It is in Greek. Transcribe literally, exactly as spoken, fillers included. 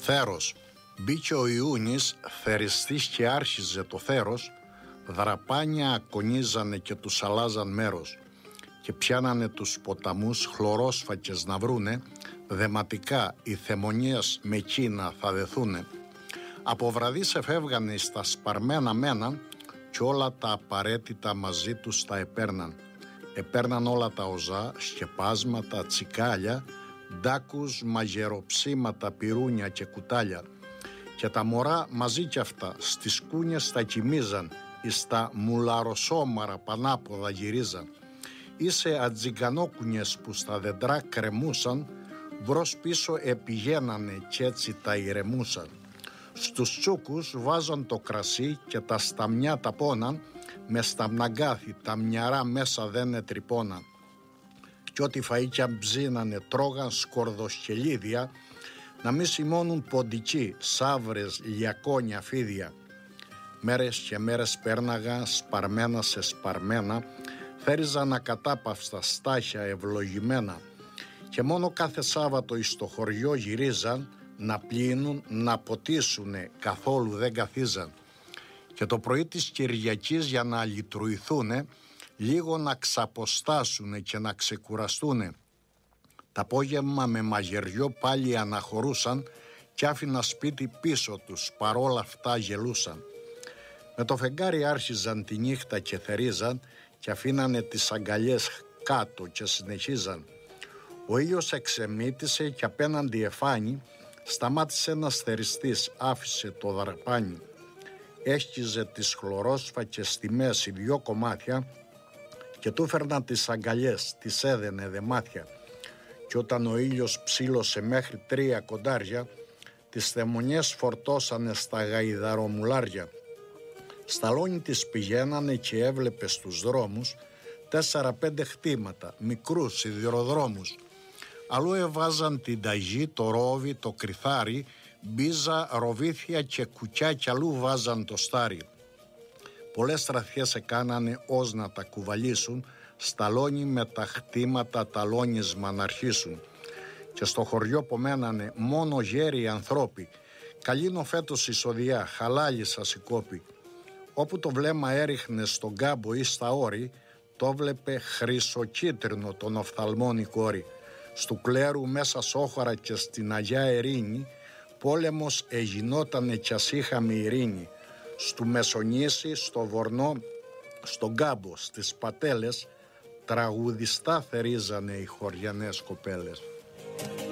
Θέρος. Μπήκε ο Ιούνις, θεριστής και άρχιζε το θέρος, δραπάνια ακονίζανε και τους αλλάζαν μέρος και πιάνανε τους ποταμούς χλωρόσφακες να βρούνε, δεματικά οι θεμονίες με κίνα θα δεθούνε. Από βραδύς εφεύγανε στα σπαρμένα μέναν κι όλα τα απαραίτητα μαζί τους τα επέρναν. Επέρναν όλα τα οζά, σκεπάσματα, τσικάλια, ντάκους, μαγεροψήματα, πυρούνια και κουτάλια. Και τα μωρά μαζί κι αυτά στις κούνιες τα κοιμίζαν, εις τα μουλαροσόμαρα πανάποδα γυρίζαν. Είσαι ατζιγκανόκουνιες που στα δεντρά κρεμούσαν, μπρος πίσω επηγαίνανε κι έτσι τα ηρεμούσαν. Στους τσούκους βάζαν το κρασί και τα σταμιά τα πόναν, με σταμναγκάθι τα μυαρά μέσα δεν ετρυπώναν. Κι ό,τι φαΐκια μπζίνανε τρώγαν σκορδοσκελίδια, να μη σημώνουν ποντικοί, σαύρες, λιακόνια, φίδια. Μέρες και μέρες πέρναγαν σπαρμένα σε σπαρμένα, θέριζαν ακατάπαυστα στάχια ευλογημένα και μόνο κάθε Σάββατο εις το χωριό γυρίζαν να πλύνουν, να ποτίσουνε, καθόλου δεν καθίζαν. Και το πρωί της Κυριακής για να λυτρουηθούνε, λίγο να ξαποστάσουνε και να ξεκουραστούνε. Τα απόγευμα με μαγειριό πάλι αναχωρούσαν κι άφηνα σπίτι πίσω τους, παρόλα αυτά γελούσαν. Με το φεγγάρι άρχιζαν τη νύχτα και θερίζαν και αφήνανε τις αγκαλιές κάτω και συνεχίζαν. Ο ήλιος εξεμήτησε και απέναντι εφάνη σταμάτησε ένας θεριστής, άφησε το δραπάνι. Έσκιζε τις χλωρόσφακες στη μέση δυο κομμάτια και του φέρναν τις αγκαλιές, τις έδαινε δεμάτια. Και όταν ο ήλιος ψήλωσε μέχρι τρία κοντάρια, τις θεμονιές φορτώσανε στα γαϊδαρομουλάρια. Στα λόνι της πηγαίνανε και έβλεπε στους δρόμους τέσσερα-πέντε χτήματα, μικρούς σιδηροδρόμους. Αλλού εβάζαν την ταγή, το ρόβι, το κρυθάρι, μπίζα, ροβίθια και κουκιά κι αλλού βάζαν το στάρι. Πολλές στραφιές εκάνανε ως να τα κουβαλήσουν, στα λόνι με τα χτήματα τα λόνισμα να αρχίσουν. Και στο χωριό πομένανε μόνο γέροι ανθρώποι, καλήνο φέτος εισοδιά, χαλάλι σας η κόπη. Όπου το βλέμμα έριχνε στον κάμπο ή στα όρη, το βλέπε χρυσοκίτρινο των οφθαλμών η κόρη. Στου κλέρου μέσα σόχαρα και στην Αγιά Ερήνη, πόλεμος εγινότανε κι ας είχαμε ειρήνη. Στου Μεσονήσι, στο Βορνό, στον κάμπο, στις πατέλες, τραγουδιστά θερίζανε οι χωριανές κοπέλες.